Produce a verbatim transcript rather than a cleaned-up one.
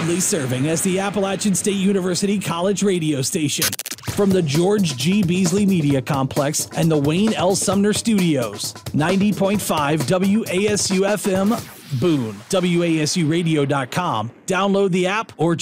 proudly serving as the Appalachian State University College radio station. From the George G. Beasley Media Complex and the Wayne L. Sumner Studios, ninety point five W A S U F M, Boone, W A S U radio dot com. Download the app or